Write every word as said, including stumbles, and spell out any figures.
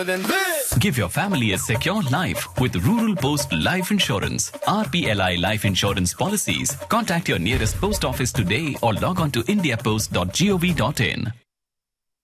Give your family a secure life with Rural Post Life Insurance. R P L I Life Insurance Policies. Contact your nearest post office today or log on to india post dot gov dot in.